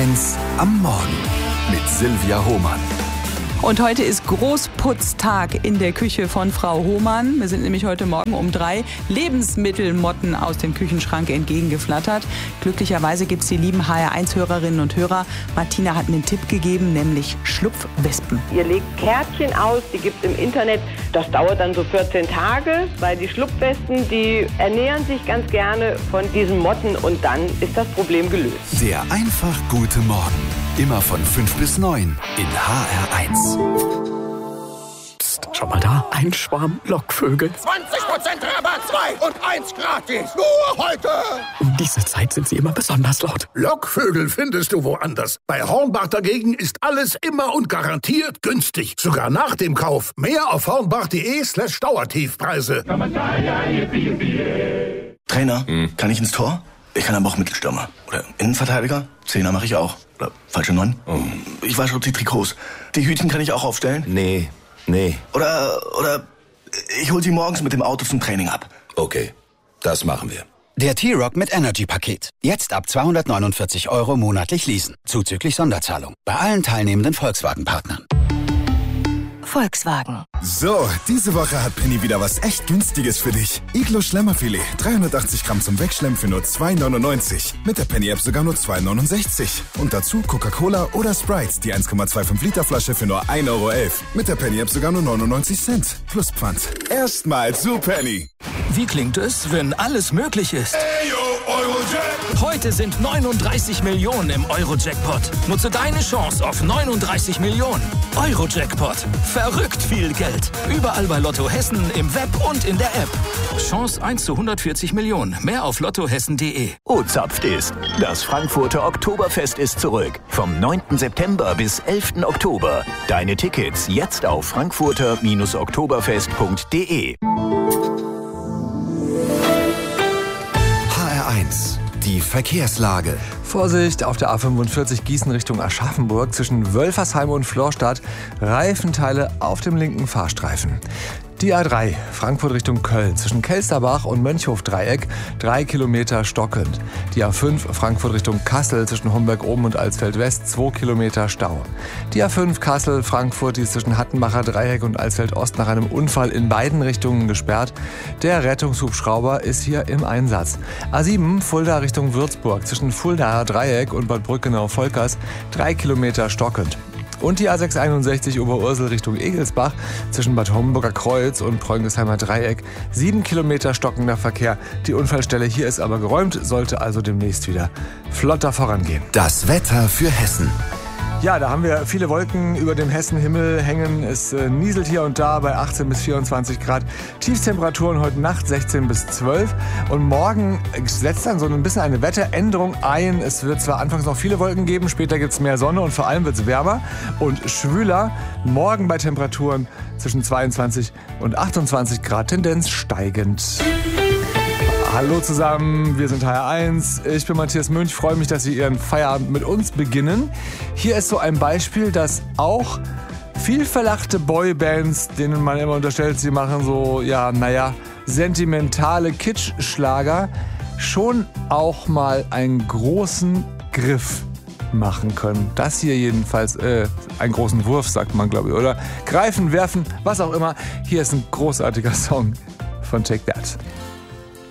HR1 am Morgen mit Silvia Hohmann. Und heute ist Großputztag in der Küche von Frau Hohmann. Wir sind nämlich heute Morgen um 3 Lebensmittelmotten aus dem Küchenschrank entgegengeflattert. Glücklicherweise gibt es die lieben HR1-Hörerinnen und Hörer. Martina hat mir einen Tipp gegeben, nämlich Schlupfwespen. Ihr legt Kärtchen aus, die gibt es im Internet. Das dauert dann so 14 Tage, weil die Schlupfwespen, die ernähren sich ganz gerne von diesen Motten und dann ist das Problem gelöst. Der einfach gute Morgen. Immer von 5 bis 9 in HR1. Psst, schau mal da. Ein Schwarm Lockvögel. 20% Rabatt, 2 und 1 gratis. Nur heute. Um diese Zeit sind sie immer besonders laut. Lockvögel findest du woanders. Bei Hornbach dagegen ist alles immer und garantiert günstig. Sogar nach dem Kauf. Mehr auf hornbach.de/Dauertiefpreise. Trainer, kann ich ins Tor? Ich kann aber auch Mittelstürmer. Oder Innenverteidiger? Zehner mache ich auch. Oder falsche 9. Ich wasche die Trikots. Die Hütchen kann ich auch aufstellen? Nee. Oder ich hol sie morgens mit dem Auto zum Training ab. Okay, das machen wir. Der T-Rock mit Energy-Paket. Jetzt ab 249 € monatlich leasen. Zuzüglich Sonderzahlung. Bei allen teilnehmenden Volkswagen-Partnern. Volkswagen. So, diese Woche hat Penny wieder was echt Günstiges für dich. Iglo Schlemmerfilet, 380 Gramm zum Wegschlemmen für nur 2,99. Mit der Penny-App sogar nur 2,69. Und dazu Coca-Cola oder Sprite, die 1,25 Liter Flasche für nur 1,11 €. Mit der Penny-App sogar nur 99 Cent. Plus Pfand. Erstmal zu Penny. Wie klingt es, wenn alles möglich ist? Eurojackpot. Heute sind 39 Millionen im Eurojackpot. Nutze deine Chance auf 39 Millionen. Eurojackpot. Verrückt viel Geld. Überall bei Lotto Hessen, im Web und in der App. Chance 1 zu 140 Millionen. Mehr auf lottohessen.de. O-Zapft ist. Das Frankfurter Oktoberfest ist zurück. Vom 9. September bis 11. Oktober. Deine Tickets jetzt auf frankfurter-oktoberfest.de. HR1, die Verkehrslage. Vorsicht auf der A45 Gießen Richtung Aschaffenburg zwischen Wölfersheim und Florstadt. Reifenteile auf dem linken Fahrstreifen. Die A3 Frankfurt Richtung Köln zwischen Kelsterbach und Mönchhof-Dreieck 3 Kilometer stockend. Die A5 Frankfurt Richtung Kassel zwischen Homberg-Oben und Alsfeld-West 2 Kilometer Stau. Die A5 Kassel-Frankfurt, die ist zwischen Hattenbacher Dreieck und Alsfeld-Ost nach einem Unfall in beiden Richtungen gesperrt. Der Rettungshubschrauber ist hier im Einsatz. A7 Fulda Richtung Würzburg zwischen Fuldaer Dreieck und Bad Brückenau-Volkers 3 Kilometer stockend. Und die A661 Oberursel Richtung Egelsbach zwischen Bad Homburger Kreuz und Preungesheimer Dreieck 7 Kilometer stockender Verkehr. Die Unfallstelle hier ist aber geräumt, sollte also demnächst wieder flotter vorangehen. Das Wetter für Hessen. Ja, da haben wir viele Wolken über dem Hessenhimmel hängen. Es nieselt hier und da bei 18 bis 24 Grad. Tiefstemperaturen heute Nacht 16 bis 12. Und morgen setzt dann so ein bisschen eine Wetteränderung ein. Es wird zwar anfangs noch viele Wolken geben, später gibt es mehr Sonne und vor allem wird es wärmer und schwüler. Morgen bei Temperaturen zwischen 22 und 28 Grad, Tendenz steigend. Hallo zusammen, wir sind HR1. Ich bin Matthias Münch, freue mich, dass Sie Ihren Feierabend mit uns beginnen. Hier ist so ein Beispiel, dass auch vielverlachte Boybands, denen man immer unterstellt, sie machen so, sentimentale Kitschschlager, schon auch mal einen großen Griff machen können. Das hier jedenfalls, einen großen Wurf, sagt man, glaube ich, oder? Greifen, werfen, was auch immer. Hier ist ein großartiger Song von Take That.